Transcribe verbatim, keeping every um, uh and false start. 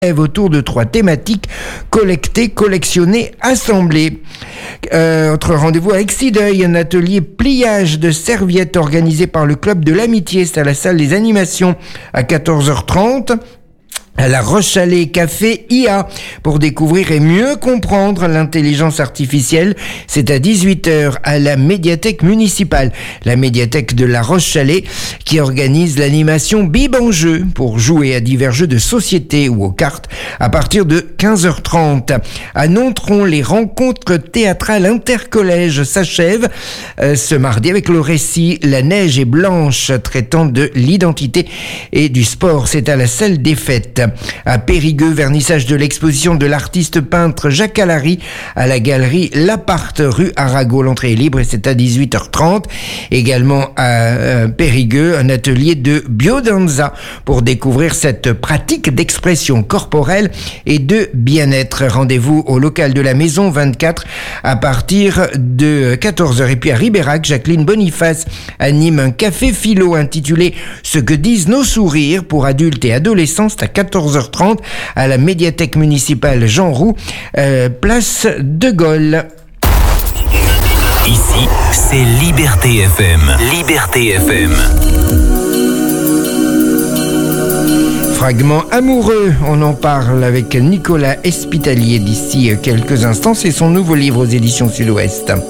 autour de trois thématiques: collecter, collectionner, assembler. Euh, autre rendez-vous avec Sideuil, un atelier pliage de serviettes organisé par le club de l'amitié. C'est à la salle des animations à quatorze heures trente. À la Roche-Chalais Café I A pour découvrir et mieux comprendre l'intelligence artificielle. C'est à dix-huit heures à la médiathèque municipale, la médiathèque de la Roche-Chalais, qui organise l'animation Bib en jeu pour jouer à divers jeux de société ou aux cartes à partir de quinze heures trente. À Nontron, les rencontres théâtrales intercollèges s'achèvent euh, ce mardi avec le récit La neige est blanche, traitant de l'identité et du sport. C'est à la salle des fêtes. À Périgueux, vernissage de l'exposition de l'artiste peintre Jacques Allary à la galerie L'Appart, rue Arago. L'entrée est libre et c'est à dix-huit heures trente. Également à euh, Périgueux, un atelier de biodanza pour découvrir cette pratique d'expression corporelle et de bien-être. Rendez-vous au local de la Maison vingt-quatre à partir de quatorze heures. Et puis à Ribérac, Jacqueline Boniface anime un café philo intitulé Ce que disent nos sourires pour adultes et adolescents. C'est à quatorze heures trente à la médiathèque municipale Jean Roux, euh, place de Gaulle. Ici, c'est Liberté F M. Liberté F M. Fragment amoureux, on en parle avec Nicolas Espitalier d'ici quelques instants. C'est son nouveau livre aux éditions Sud-Ouest.